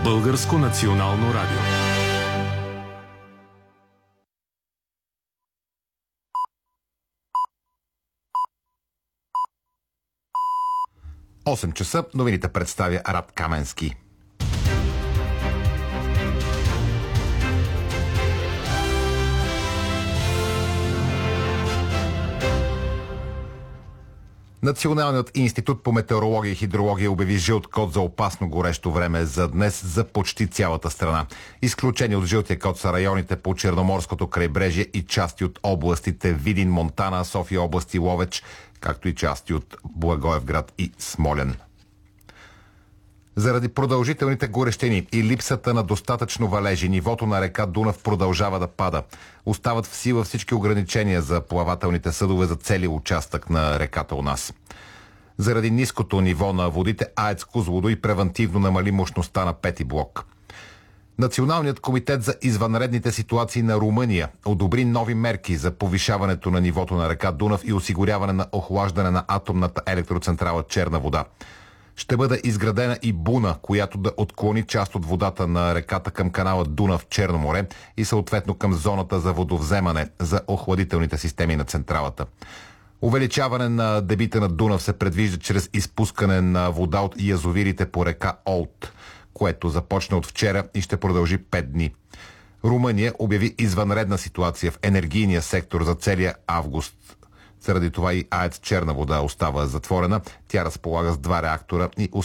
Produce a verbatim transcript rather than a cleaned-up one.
Българско национално радио. осем часа новините представя Рад Каменски. Националният институт по метеорология и хидрология обяви жълт код за опасно горещо време за днес за почти цялата страна. Изключени от жълтия код са районите по Черноморското крайбрежие и части от областите Видин, Монтана, София област и Ловеч, както и части от Благоевград и Смолян. Заради продължителните горещини и липсата на достатъчно валежи, нивото на река Дунав продължава да пада. Остават в сила всички ограничения за плавателните съдове за целия участък на реката у нас. Заради ниското ниво на водите, АЕЦ Козлодуй превантивно намали мощността на пети блок. Националният комитет за извънредните ситуации на Румъния одобри нови мерки за повишаването на нивото на река Дунав и осигуряване на охлаждане на атомната електроцентрала Черна вода. Ще бъде изградена и буна, която да отклони част от водата на реката към канала Дунав Черно море и съответно към зоната за водовземане за охладителните системи на централата. Увеличаване на дебита на Дунав се предвижда чрез изпускане на вода от язовирите по река Олт, което започна от вчера и ще продължи пет дни. Румъния обяви извънредна ситуация в енергийния сектор за целия август. Заради това и АЕЦ Черна вода остава затворена. Тя разполага с два реактора и